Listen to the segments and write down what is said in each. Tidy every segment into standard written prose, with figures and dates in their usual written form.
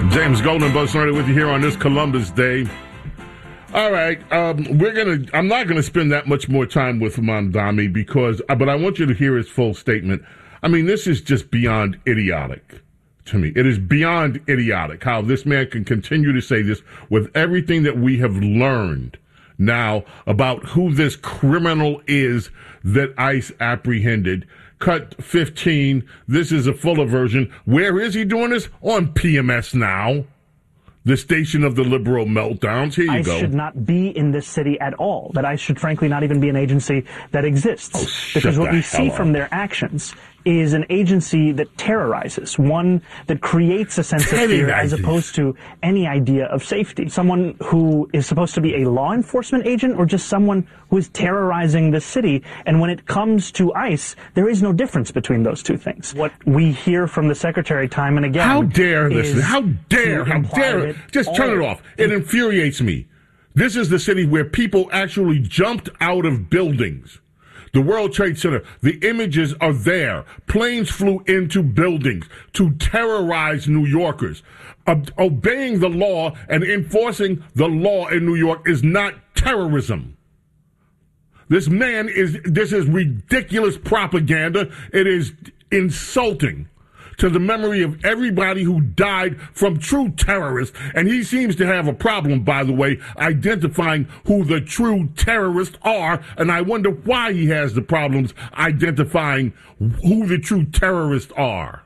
James Golden, Buzz Started with you here on this Columbus Day. All right, I'm not gonna spend that much more time with Mamdani but I want you to hear his full statement. I mean, this is just beyond idiotic to me. It is beyond idiotic how this man can continue to say this with everything that we have learned now about who this criminal is that ICE apprehended. Cut 15. This is a fuller version. Where is he doing this? On PMS Now, the station of the liberal meltdowns. Here you go. ICE should not be in this city at all. That ICE should frankly not even be an agency that exists. Because what we see from their actions is an agency that terrorizes, one that creates a sense of fear as opposed to any idea of safety. Someone who is supposed to be a law enforcement agent or just someone who is terrorizing the city. And when it comes to ICE, there is no difference between those two things. What we hear from the secretary time and again. How dare this? How dare it? Just turn it off. It infuriates me. This is the city where people actually jumped out of buildings. The World Trade Center, the images are there. Planes flew into buildings to terrorize New Yorkers. Obeying the law and enforcing the law in New York is not terrorism. This is ridiculous propaganda. It is insulting to the memory of everybody who died from true terrorists. And he seems to have a problem, by the way, identifying who the true terrorists are. And I wonder why he has the problems identifying who the true terrorists are.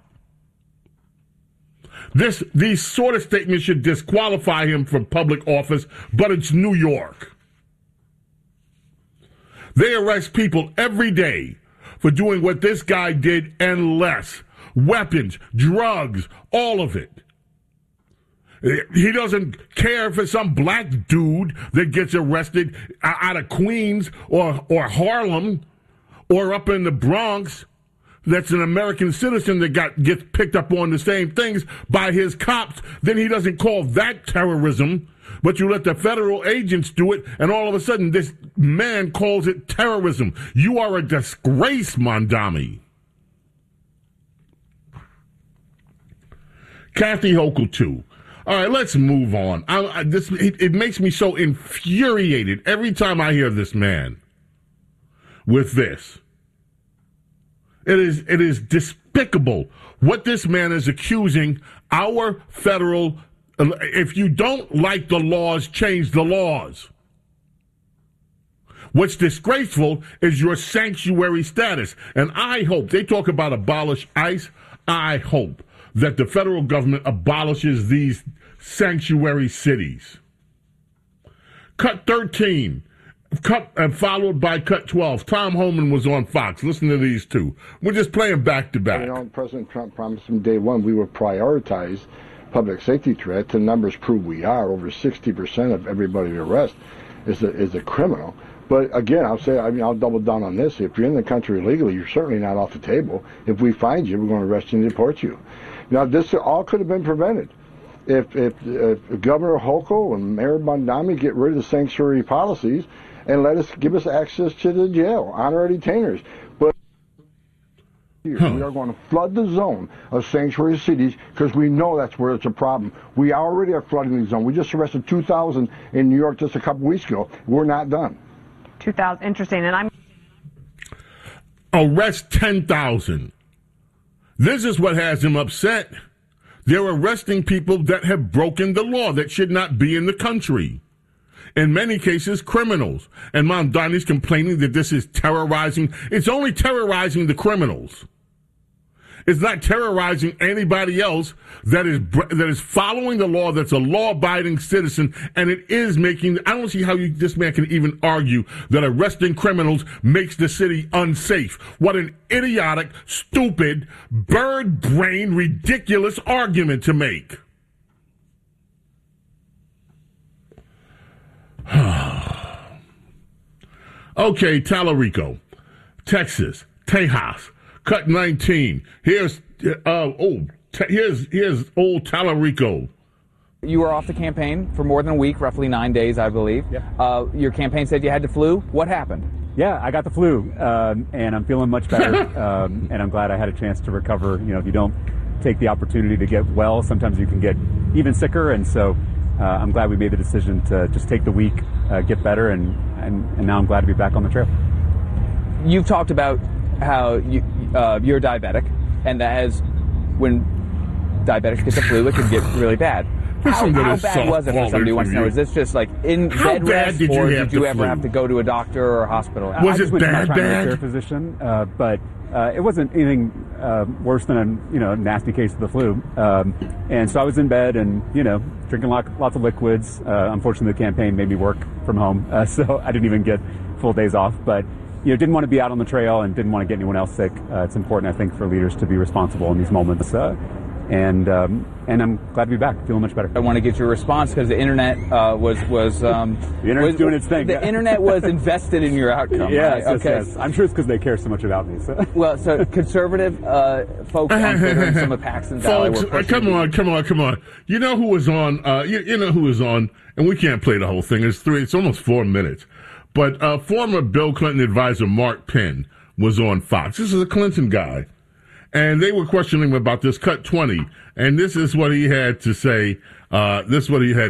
These sort of statements should disqualify him from public office, but it's New York. They arrest people every day for doing what this guy did and less. Weapons, drugs, all of it. He doesn't care if it's some black dude that gets arrested out of Queens or Harlem or up in the Bronx that's an American citizen that gets picked up on the same things by his cops. Then he doesn't call that terrorism, but you let the federal agents do it, and all of a sudden this man calls it terrorism. You are a disgrace, Mamdani. Kathy Hochul, too. All right, let's move on. It makes me so infuriated every time I hear this man with this. It is despicable what this man is accusing our federal. If you don't like the laws, change the laws. What's disgraceful is your sanctuary status. And I hope, they talk about abolish ICE, I hope that the federal government abolishes these sanctuary cities. Cut 13, followed by cut 12. Tom Homan was on Fox. Listen to these two. We're just playing back to back. You know, President Trump promised from day one we would prioritize public safety threat. The numbers prove we are. Over 60% of everybody we arrest is a criminal. But again, I'll double down on this. If you're in the country illegally, you're certainly not off the table. If we find you, we're going to arrest you and deport you. Now, this all could have been prevented if Governor Hochul and Mayor Mamdani get rid of the sanctuary policies and give us access to the jail, honor our detainers. But we are going to flood the zone of sanctuary cities because we know that's where it's a problem. We already are flooding the zone. We just arrested 2,000 in New York just a couple weeks ago. We're not done. 2,000, interesting. And I'm arrest 10,000. This is what has him upset. They're arresting people that have broken the law, that should not be in the country. In many cases, criminals. And Mamdani's complaining that this is terrorizing. It's only terrorizing the criminals. It's not terrorizing anybody else that is following the law, that's a law-abiding citizen, and it is making. I don't see how this man can even argue that arresting criminals makes the city unsafe. What an idiotic, stupid, bird-brained, ridiculous argument to make. Okay, Talarico, Texas, Tejas. Cut 19. Here's old Talarico. You were off the campaign for more than a week, roughly 9 days, I believe. Yeah. Your campaign said you had the flu. What happened? Yeah, I got the flu, and I'm feeling much better, and I'm glad I had a chance to recover. You know, if you don't take the opportunity to get well. Sometimes you can get even sicker, and so I'm glad we made the decision to just take the week, get better, and now I'm glad to be back on the trail. You've talked about how you're diabetic, and that when diabetics get the flu, it can get really bad. How bad was it for somebody who wants to know? Is this just like in bed rest, or did you ever have to go to a doctor or a hospital? Was it bad? I just went to my primary care physician, but it wasn't anything worse than a nasty case of the flu. And so I was in bed and drinking lots of liquids. Unfortunately, the campaign made me work from home, so I didn't even get full days off. But didn't want to be out on the trail and didn't want to get anyone else sick. It's important, I think, for leaders to be responsible in these moments. And I'm glad to be back, feeling much better. I want to get your response because the internet was the internet's doing its thing. The internet was invested in your outcome. Yes, right? Okay. Yes. I'm sure it's because they care so much about me. So. Well, so conservative folks on Twitter and some of Paxton's ally were pushing. Come on. You know who was on? You know who was on? And we can't play the whole thing. It's almost 4 minutes. But former Bill Clinton advisor Mark Penn was on Fox. This is a Clinton guy. And they were questioning him about this Cut 20, and this is what he had to say. About this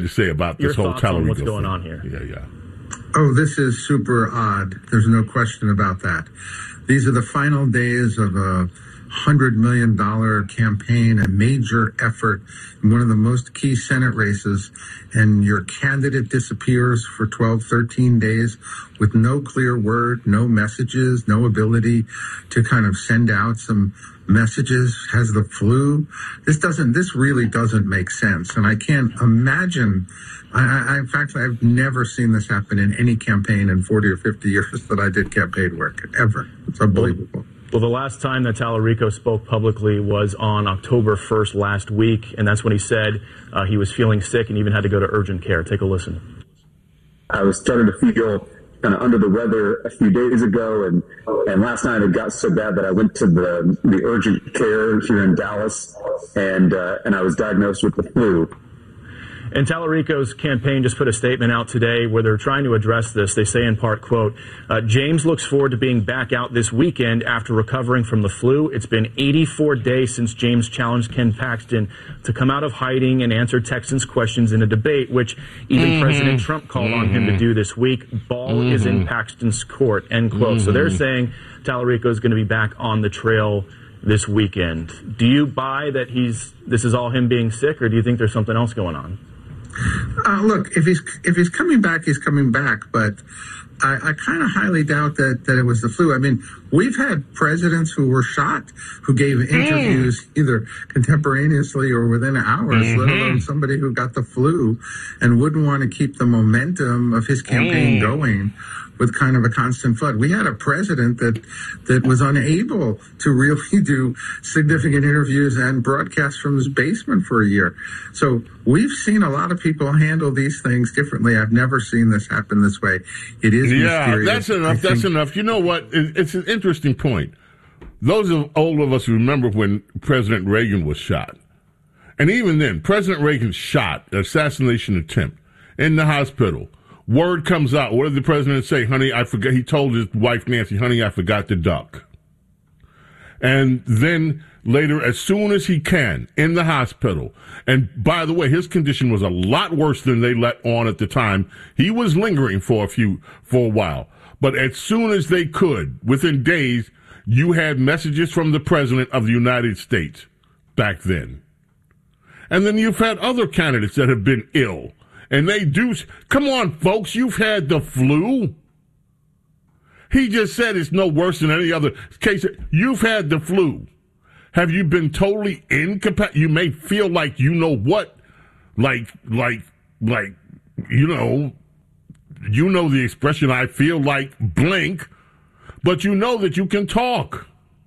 whole Talarico what's going on here? Yeah. Oh, this is super odd. There's no question about that. These are the final days of a $100 million campaign, a major effort in one of the most key Senate races, and your candidate disappears for 12, 13 days with no clear word, no messages, no ability to kind of send out some messages, has the flu. This really doesn't make sense. And I can't imagine, in fact, I've never seen this happen in any campaign in 40 or 50 years that I did campaign work, ever. It's unbelievable. Well, the last time that Talarico spoke publicly was on October 1st last week, and that's when he said he was feeling sick and even had to go to urgent care. Take a listen. I was starting to feel kind of under the weather a few days ago, and last night it got so bad that I went to the urgent care here in Dallas, and I was diagnosed with the flu. And Talarico's campaign just put a statement out today where they're trying to address this. They say in part, quote, James looks forward to being back out this weekend after recovering from the flu. It's been 84 days since James challenged Ken Paxton to come out of hiding and answer Texans' questions in a debate, which even President Trump called on him to do this week. Ball is in Paxton's court, end quote. So they're saying Talarico is going to be back on the trail this weekend. Do you buy that this is all him being sick, or do you think there's something else going on? Look, if he's coming back, he's coming back. But I kind of highly doubt that it was the flu. I mean, we've had presidents who were shot who gave interviews either contemporaneously or within hours, let alone somebody who got the flu and wouldn't want to keep the momentum of his campaign going with kind of a constant flood. We had a president that was unable to really do significant interviews and broadcasts from his basement for a year. So we've seen a lot of people handle these things differently. I've never seen this happen this way. It is mysterious. That's enough. You know what? It's an interesting point. Those old of us remember when President Reagan was shot. And even then, President Reagan shot, assassination attempt, in the hospital. Word comes out. What did the president say? Honey, I forgot. He told his wife, Nancy, honey, I forgot to duck. And then later, as soon as he can, in the hospital. And by the way, his condition was a lot worse than they let on at the time. He was lingering for a while. But as soon as they could, within days, you had messages from the president of the United States back then. And then you've had other candidates that have been ill. And they do. Come on, folks, you've had the flu. He just said it's no worse than any other case. You've had the flu. Have you been totally incapacitated? You may feel like you know what, like you know the expression, I feel like blink, but you know that you can talk.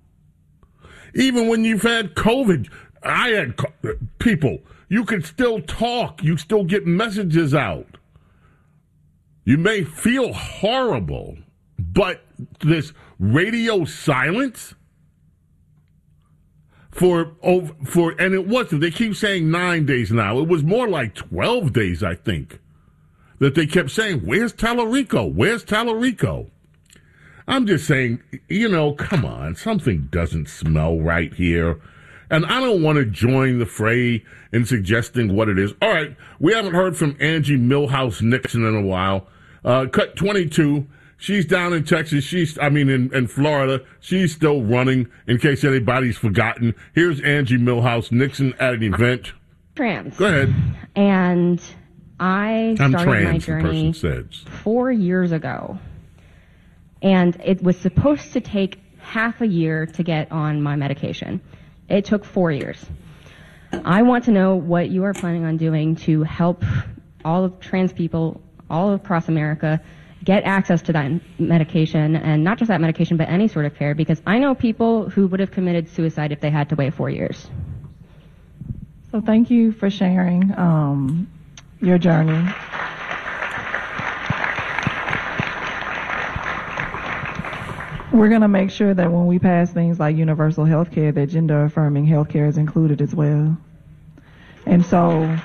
Even when you've had COVID, I had people. You can still talk. You still get messages out. You may feel horrible, but this radio silence and it wasn't. They keep saying 9 days now. It was more like 12 days, I think, that they kept saying, where's Talarico? Where's Talarico? I'm just saying, come on. Something doesn't smell right here. And I don't want to join the fray in suggesting what it is. All right, we haven't heard from Angie Milhouse Nixon in a while. Cut 22. She's down in Texas. In Florida. She's still running, in case anybody's forgotten. Here's Angie Milhouse Nixon at an event. Trans. Go ahead. And I started my trans, journey the person says. 4 years ago. And it was supposed to take half a year to get on my medication. It took 4 years. I want to know what you are planning on doing to help all of trans people all across America get access to that medication, and not just that medication, but any sort of care, because I know people who would have committed suicide if they had to wait 4 years. So thank you for sharing your journey. We're going to make sure that when we pass things like universal health care, that gender-affirming health care is included as well. And so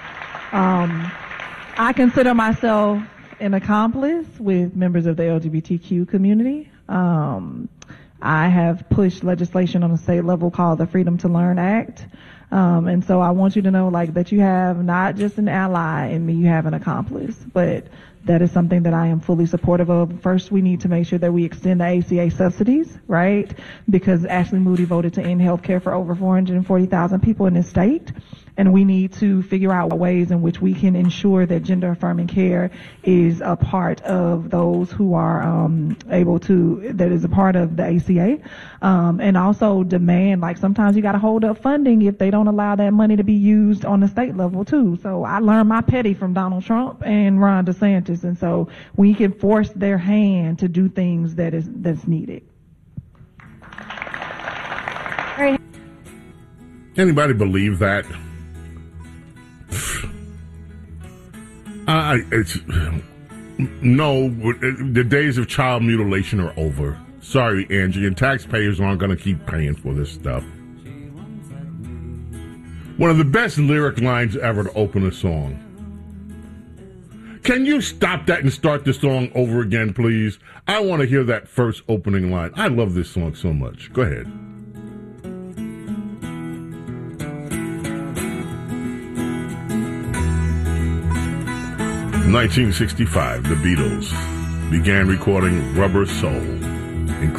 I consider myself an accomplice with members of the LGBTQ community. I have pushed legislation on a state level called the Freedom to Learn Act. And so I want you to know, that you have not just an ally in me, you have an accomplice. But that is something that I am fully supportive of. First, we need to make sure that we extend the ACA subsidies, right? Because Ashley Moody voted to end health care for over 440,000 people in this state. And we need to figure out ways in which we can ensure that gender-affirming care is a part of those who are that is a part of the ACA. And also demand, sometimes you got to hold up funding if they don't allow that money to be used on the state level, too. So I learned my petty from Donald Trump and Ron DeSantis. And so we can force their hand to do things that's needed. Anybody believe that? No, the days of child mutilation are over. Sorry, Angie, and taxpayers aren't going to keep paying for this stuff. One of the best lyric lines ever to open a song. Can you stop that and start the song over again, please? I want to hear that first opening line. I love this song so much. Go ahead. In 1965, the Beatles began recording Rubber Soul.